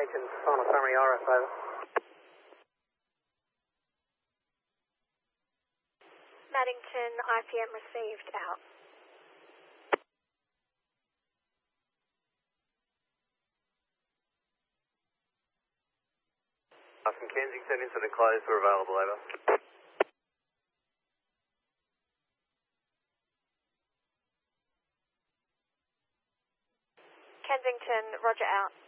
communications, final summary RF, over. Maddington, IPM received, out. From Kensington, incident closed, we're available, over. Kensington, roger, out.